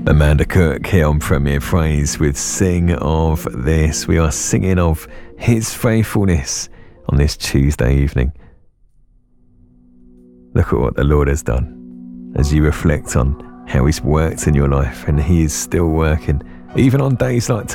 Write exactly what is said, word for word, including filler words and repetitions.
Amanda Cook here on Premier Phrase with Sing of This. We are singing of His faithfulness on this Tuesday evening. Look at what the Lord has done as you reflect on how He's worked in your life, and He is still working, even on days like